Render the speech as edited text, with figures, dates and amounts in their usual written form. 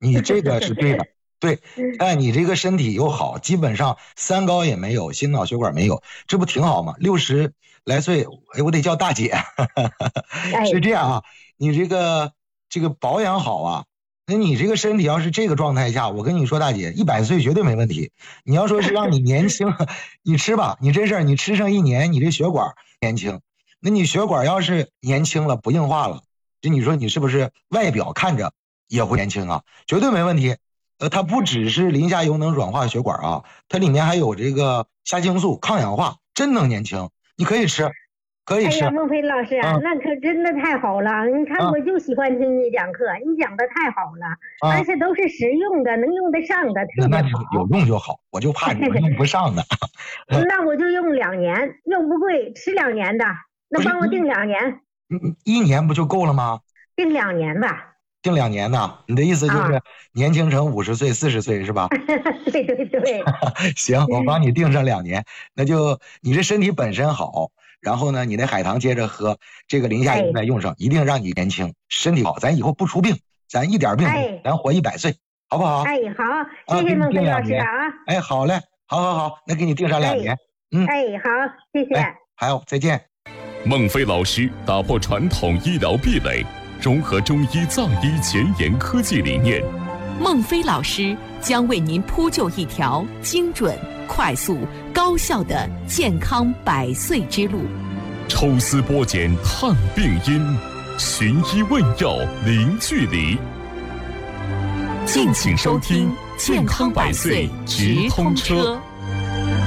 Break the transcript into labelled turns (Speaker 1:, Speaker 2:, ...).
Speaker 1: 你这个是对的。对，但你这个身体又好，基本上三高也没有，心脑血管没有，这不挺好吗？60来岁，哎，我得叫大姐。是这样啊，你这个保养好啊，那你这个身体要是这个状态下，我跟你说，大姐100岁绝对没问题。你要说是让你年轻，你吃吧，你真是你吃上1年，你这血管年轻，那你血管要是年轻了，不硬化了，这你说你是不是外表看着也会年轻啊？绝对没问题。它不只是磷虾油能软化血管啊，它里面还有这个虾青素抗氧化，真能年轻。你可以吃，可以吃。
Speaker 2: 哎呀，孟非老师啊，那可真的太好了！你看，我就喜欢听你讲课，你讲的太好了，而且都是实用的，能用得上的，特别好。
Speaker 1: 那有用就好，我就怕你用不上的。
Speaker 2: 那我就用2年，又不贵，吃2年的，那帮我定2年。
Speaker 1: 1年不就够了吗？
Speaker 2: 定2年吧。
Speaker 1: 定2年呢？你的意思就是年轻成50岁、40岁是吧？
Speaker 2: 对对对。
Speaker 1: 行，我帮你定上2年，那就你这身体本身好，然后呢，你那海棠接着喝，这个磷虾油再用上，一定让你年轻，身体好，咱以后不出病，咱一点病没有，咱活100岁，好不好？
Speaker 2: 哎，好，谢谢孟非老师啊。
Speaker 1: 哎，好嘞，好，那给你定上2年。
Speaker 2: 哎，好，谢谢。
Speaker 1: 好，再见。
Speaker 3: 孟非老师打破传统医疗壁垒，融合中医藏医前沿科技理念。
Speaker 4: 孟非老师将为您铺就一条精准、快速、高效的健康100岁之路。
Speaker 3: 抽丝剥茧探病因，寻医问药零距离。
Speaker 4: 敬请收听《健康100岁直通车》。